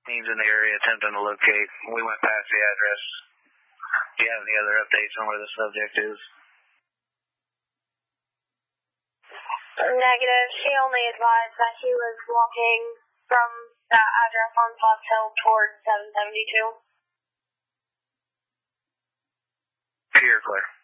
teams in the area attempting to locate. We went past the address. Do you have any other updates on where the subject is? Negative. She only advised that he was walking from that address on Fox Hill towards 772. Here, Claire.